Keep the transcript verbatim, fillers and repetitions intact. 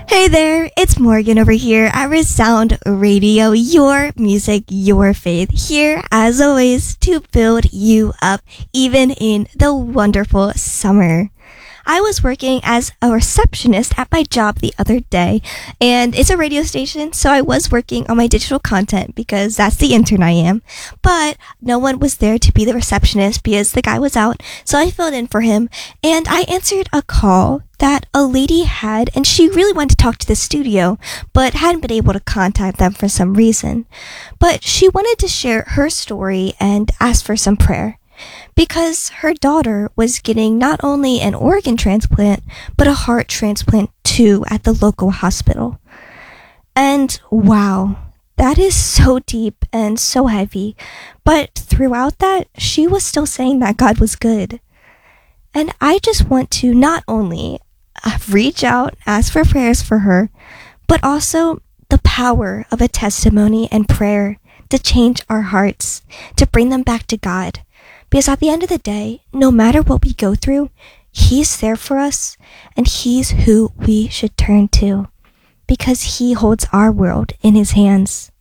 Hey there, it's Morgan over here at Resound Radio, your music, your faith, here as always to build you up even in the wonderful summer. I was working as a receptionist at my job the other day, and it's a radio station, so I was working on my digital content because that's the intern I am, but no one was there to be the receptionist because the guy was out, so I filled in for him, and I answered a call that a lady had, and she really wanted to talk to the studio, but hadn't been able to contact them for some reason. But she wanted to share her story and ask for some prayer, because her daughter was getting not only an organ transplant, but a heart transplant too at the local hospital. And wow, that is so deep and so heavy. But throughout that, she was still saying that God was good. And I just want to not only reach out, ask for prayers for her, but also the power of a testimony and prayer to change our hearts, to bring them back to God. Because at the end of the day, no matter what we go through, He's there for us, and He's who we should turn to, because He holds our world in His hands.